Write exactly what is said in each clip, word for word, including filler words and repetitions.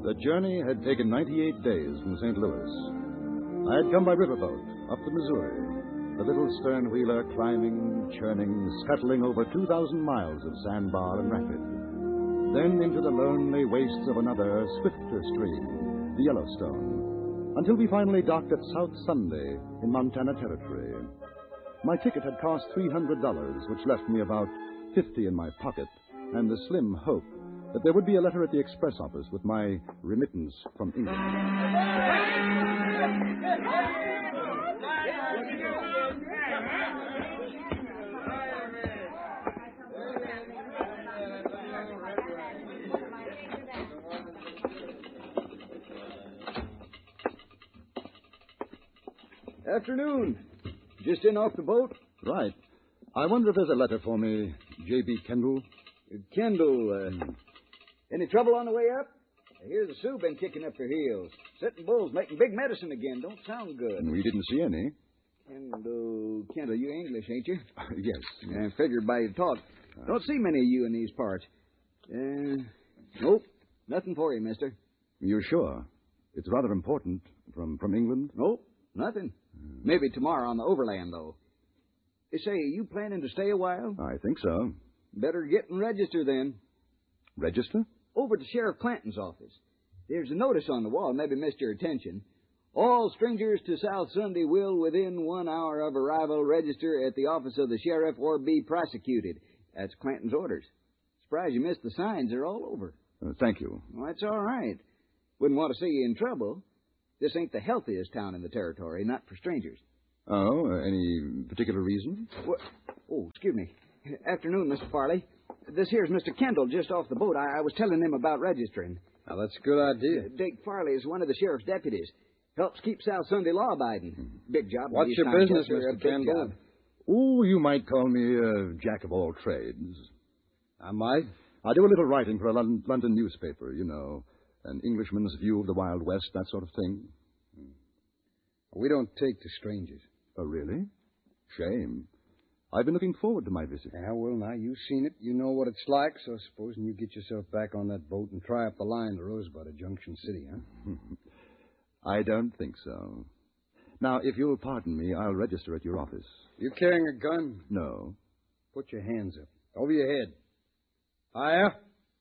The journey had taken ninety-eight days from Saint Louis. I had come by riverboat up the Missouri, the little stern wheeler climbing, churning, scuttling over two thousand miles of sandbar and rapid. Then into the lonely wastes of another, swifter stream, the Yellowstone, until we finally docked at South Sunday in Montana Territory. My ticket had cost three hundred dollars, which left me about fifty in my pocket, and the slim hope that there would be a letter at the express office with my remittance from England. Afternoon. Just in off the boat? Right. I wonder if there's a letter for me, J B. Kendall. Kendall, uh, mm. Any trouble on the way up? I hear the Sioux been kicking up their heels. Sitting bulls making big medicine again. Don't sound good. We didn't see any. Kendall, Kendall, you English, ain't you? Yes. I figured by your talk. Uh, Don't see many of you in these parts. Uh, nope. Nothing for you, mister. You're sure? It's rather important. From, from England? Nope. Nothing. Mm. Maybe tomorrow on the overland, though. They say, are you planning to stay a while? I think so. Better get and register then. Register? Over to Sheriff Clanton's office. There's a notice on the wall, maybe missed your attention. All strangers to South Sunday will, within one hour of arrival, register at the office of the sheriff or be prosecuted. That's Clanton's orders. Surprised you missed the signs. They're all over. Uh, thank you. Well, that's all right. Wouldn't want to see you in trouble. This ain't the healthiest town in the territory, not for strangers. Oh, uh, any particular reason? What? Oh, excuse me. Afternoon, Mister Farley. This here's Mister Kendall, just off the boat. I, I was telling him about registering. Now, that's a good idea. Uh, Dake Farley is one of the sheriff's deputies. Helps keep South Sunday law-abiding. Big job. What's your business, Mister Kendall? Oh, you might call me a jack of all trades. I might? I do a little writing for a London, London newspaper, you know. An Englishman's view of the Wild West, that sort of thing. We don't take to strangers. Oh, really? Shame. I've been looking forward to my visit. Yeah, well, now, you've seen it. You know what it's like, so supposing you get yourself back on that boat and try up the line to Rosebud at Junction City, huh? I don't think so. Now, if you'll pardon me, I'll register at your office. You carrying a gun? No. Put your hands up. Over your head. Higher.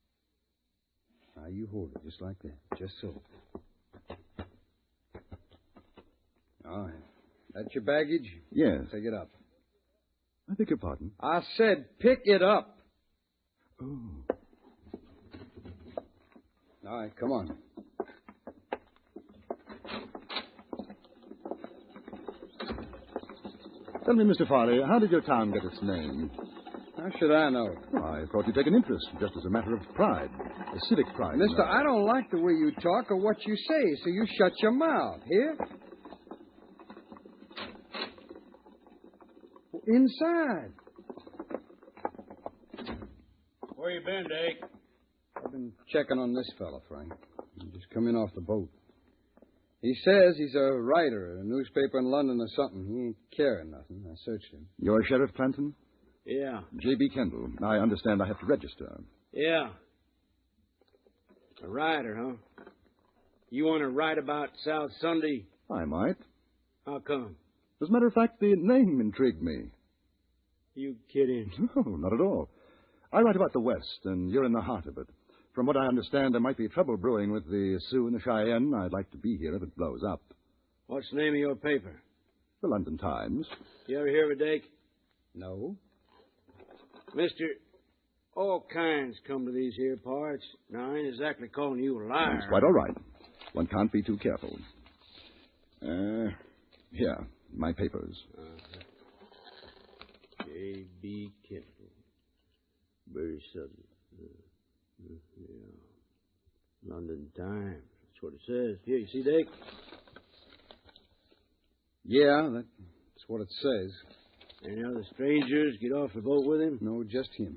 Now, you hold it just like that. Just so. All right. That's your baggage? Yes. Take it up. I beg your pardon? I said pick it up. Oh. All right, come on. Tell me, Mister Farley, how did your town get its name? How should I know? Well, I thought you'd take an interest, just as a matter of pride. A civic pride. Mister, you know. I don't like the way you talk or what you say, so you shut your mouth. Here? Inside. Where you been, Dake? I've been checking on this fella, Frank. He just come in off the boat. He says he's a writer, a newspaper in London or something. He ain't carrying nothing. I searched him. You're Sheriff Clanton? Yeah. J B. Kendall. I understand I have to register. Yeah. A writer, huh? You want to write about South Sunday? I might. How come? As a matter of fact, the name intrigued me. You kidding? No, not at all. I write about the West, and you're in the heart of it. From what I understand, there might be trouble brewing with the Sioux and the Cheyenne. I'd like to be here if it blows up. What's the name of your paper? The London Times. You ever hear of it, Dake? No. Mister, all kinds come to these here parts. Now, I ain't exactly calling you a liar. That's quite all right. One can't be too careful. Uh, here, my papers. Uh-huh. J B. Kendall. Very sudden. Uh, yeah. London Times. That's what it says. Here, you see, Dake? Yeah, that's what it says. Any other strangers get off the boat with him? No, just him.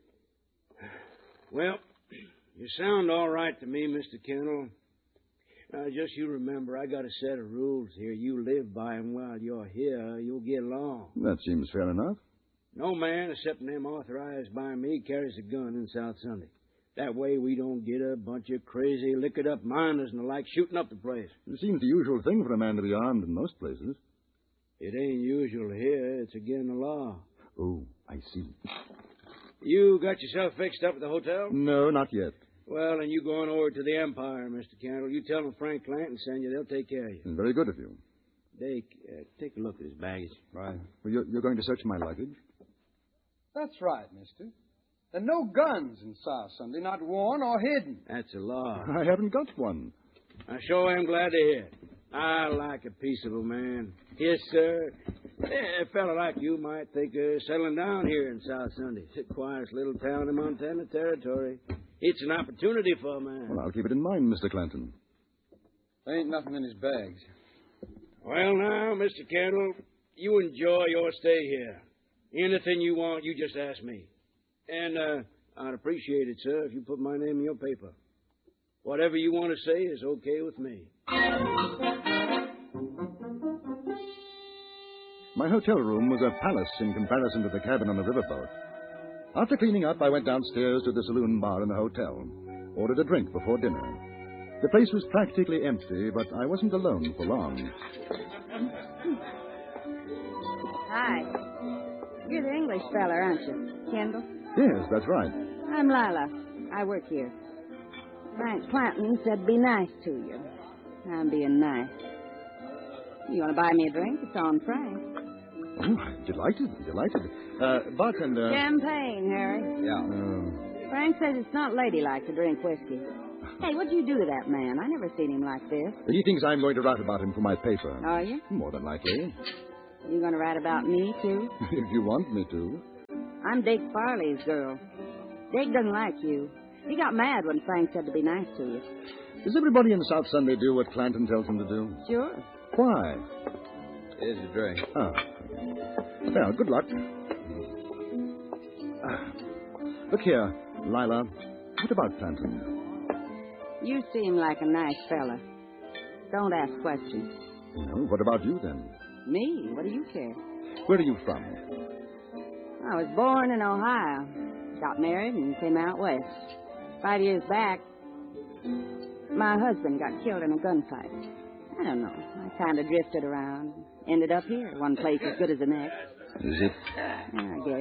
Well, you sound all right to me, Mister Kendall. Now, just you remember, I got a set of rules here. You live by them while you're here. You'll get along. That seems fair enough. No man, except them authorized by me, carries a gun in South Sunday. That way we don't get a bunch of crazy, liquored-up miners and the like shooting up the place. It seems the usual thing for a man to be armed in most places. It ain't usual here. It's again the law. Oh, I see. You got yourself fixed up at the hotel? No, not yet. Well, then you go on over to the Empire, Mister Candle. You tell them Frank Clanton sent you. They'll take care of you. Very good of you. Dake, uh, take a look at his baggage. Right. Well, you're, you're going to search my luggage? That's right, mister. There are no guns in South Sunday, not worn or hidden. That's a law. I haven't got one. I sure am glad to hear it. I like a peaceable man. Yes, sir. Yeah, a fellow like you might think of settling down here in South Sunday. It's the quietest little town in Montana Territory. It's an opportunity for a man. Well, I'll keep it in mind, Mister Clanton. There ain't nothing in his bags. Well, now, Mister Candle, you enjoy your stay here. Anything you want, you just ask me. And uh, I'd appreciate it, sir, if you put my name in your paper. Whatever you want to say is okay with me. My hotel room was a palace in comparison to the cabin on the riverboat. After cleaning up, I went downstairs to the saloon bar in the hotel, ordered a drink before dinner. The place was practically empty, but I wasn't alone for long. Hi. You're the English fella, aren't you? Kendall? Yes, that's right. I'm Lila. I work here. Frank Clanton said be nice to you. I'm being nice. You want to buy me a drink? It's on Frank. Oh, I'm delighted, delighted. Uh, bartender... Champagne, Harry. Yeah. Uh, Frank says it's not ladylike to drink whiskey. Hey, what'd you do to that man? I never seen him like this. he thinks I'm going to write about him for my paper. Are you? More than likely. You going to write about me, too? If you want me to. I'm Dake Farley's girl. Dake doesn't like you. He got mad when Frank said to be nice to you. Does everybody in South Sunday do what Clanton tells them to do? Sure. Why? Here's your drink. Ah. Well, good luck. Ah. Look here, Lila. What about Clanton? You seem like a nice fella. Don't ask questions. Well, what about you, then? Me? What do you care? Where are you from? I was born in Ohio. Got married and came out west. Five years back, my husband got killed in a gunfight. I don't know. I kind of drifted around. Ended up here, one place as good as the next. Is it? I guess.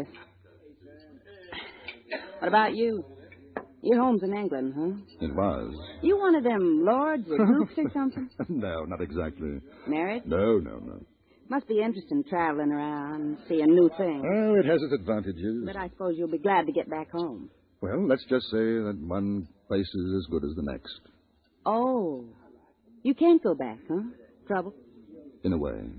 What about you? Your home's in England, huh? It was. You one of them lords or dukes or something? No, not exactly. Married? No, no, no. Must be interesting traveling around, seeing new things. Well, it has its advantages. But I suppose you'll be glad to get back home. Well, let's just say that one place is as good as the next. Oh. You can't go back, huh? Trouble? In a way.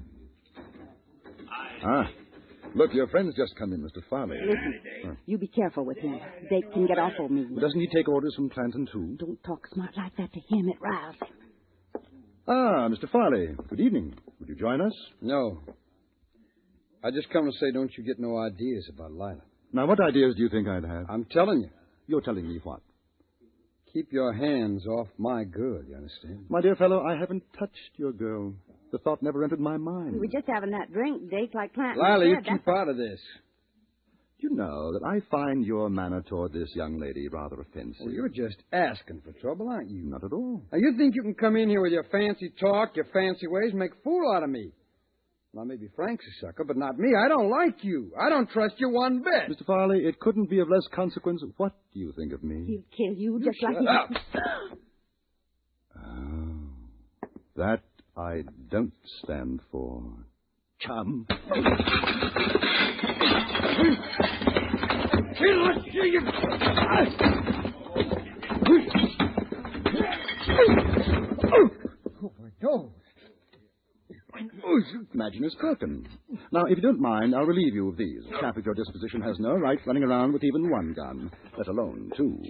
Ah. Look, your friend's just come in, Mister Farley. Listen, Huh. you be careful with him. Dake can get awful mean. Well, doesn't he take orders from Clanton, too? Don't talk smart like that to him. It riles him. Ah, Mister Farley. Good evening. Would you join us? No. I just come to say don't you get no ideas about Lila. Now, what ideas do you think I'd have? I'm telling you. You're telling me what? Keep your hands off my girl, you understand? My dear fellow, I haven't touched your girl. The thought never entered my mind. We were just having that drink, Dake, like Clanton Lila, you said. keep That's- out of this. You know that I find your manner toward this young lady rather offensive. Well, you're just asking for trouble, aren't you? Not at all. Now, you think you can come in here with your fancy talk, your fancy ways, and make a fool out of me. Now, maybe Frank's a sucker, but not me. I don't like you. I don't trust you one bit. Mister Farley, it couldn't be of less consequence. What do you think of me? He'll kill you just shut like he up. Oh, that I don't stand for. Chum. Oh, my nose. Imagine is broken. Now, if you don't mind, I'll relieve you of these. A chap of your disposition has no right running around with even one gun, let alone two.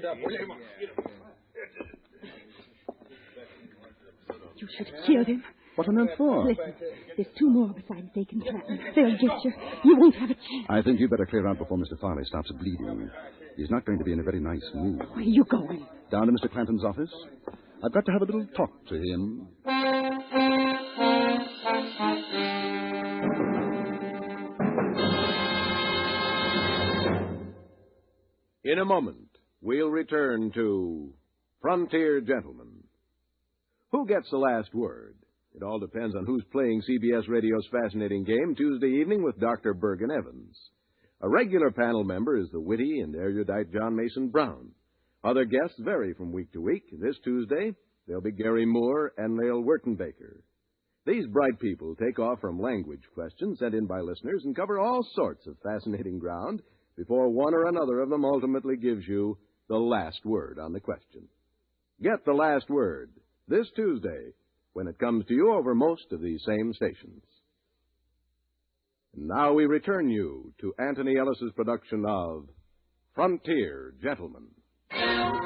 You should have killed him. What on earth for? Listen, there's two more besides Dake and Clanton. They'll get you. You won't have a chance. I think you'd better clear out before Mister Farley stops bleeding. He's not going to be in a very nice mood. Where are you going? Down to Mister Clanton's office. I've got to have a little talk to him. In a moment, we'll return to Frontier Gentlemen. Who gets the last word? It all depends on who's playing C B S Radio's fascinating game Tuesday evening with Doctor Bergen Evans. A regular panel member is the witty and erudite John Mason Brown. Other guests vary from week to week. This Tuesday, they'll be Gary Moore and Lael Wertenbaker. These bright people take off from language questions sent in by listeners and cover all sorts of fascinating ground before one or another of them ultimately gives you the last word on the question. Get the last word this Tuesday when it comes to you over most of these same stations. And now we return you to Anthony Ellis's production of Frontier Gentlemen.